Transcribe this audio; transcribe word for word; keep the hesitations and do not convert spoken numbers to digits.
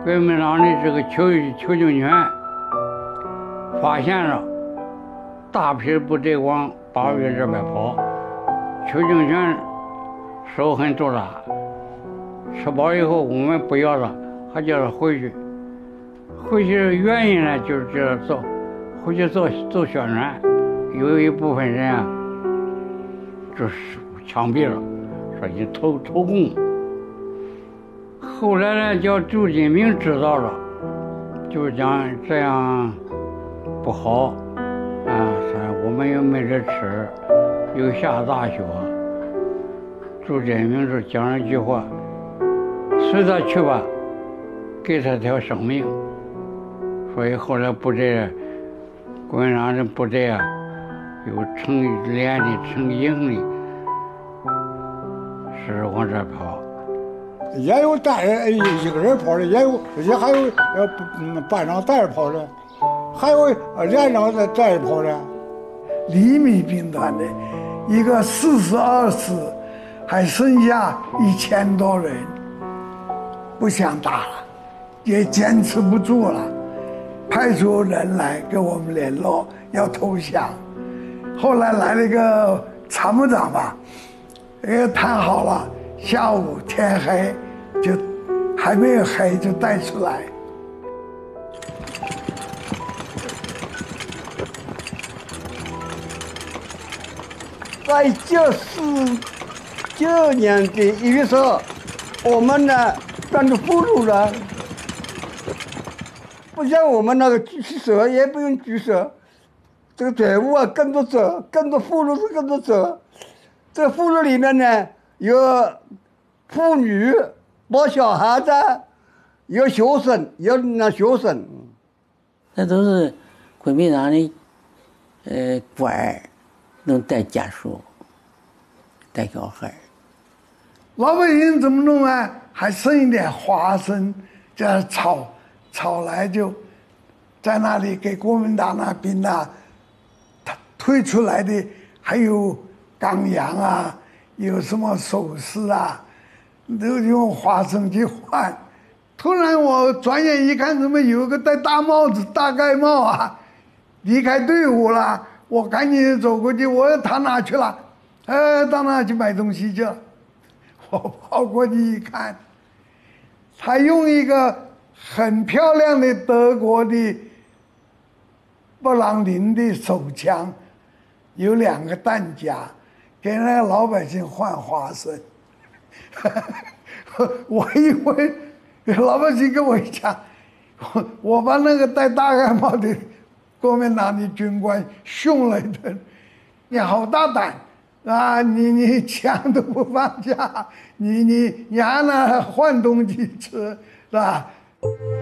国民党的这个邱邱清泉发现了大批部队往八月这边跑，邱清泉手很毒辣，吃饱以后我们不要了，还叫他回去。回去的原因呢，就是这做回去做做宣传，有一部分人啊，就是枪毙了，说你投投共。后来呢，叫朱金明知道了，就是讲这样不好啊，说我们又没得吃，又下大雪。朱金明就讲了一句话：“随他去吧，给他条生命。”所以后来部队，国民党的部队啊，有成连的、成营的，是往这跑。 也有带人一个人跑的，也有也还有呃班长带着跑的，还有连长在带着跑的。 厘米兵团的一个四十二师，还剩下一千多人，不想打了，也坚持不住了，派出人来跟我们联络要投降。后来来了一个参谋长吧，呃，谈好了，下午天黑。就还没有黑就带出来。 在九四九年的一月十二，我们呢当着俘虏了，不像我们那个狙击手也不用狙手，这个队伍啊跟着走，跟着俘虏是跟着走。这个俘虏里面呢有妇女。抱小孩子，有学生，有那学生， 那都是国民党的呃官儿，能带家属，带小孩。 老百姓怎么弄啊？还剩一点花生，这炒炒来就在那里给国民党那兵呐，他推出来的还有钢洋啊，有什么首饰啊。都用花生去换，突然我转眼一看，怎么有个戴大帽子、大盖帽啊，离开队伍了。我赶紧走过去，我说他哪去了？呃，到哪去买东西去了？我跑过去一看，他用一个很漂亮的德国的布朗林的手枪，有两个弹夹，给那个老百姓换花生。我以为老百姓跟我讲，我我把那个戴大盖帽的国民党的军官凶了一顿，你好大胆啊！你你枪都不放下，你你你还拿换东西吃是吧？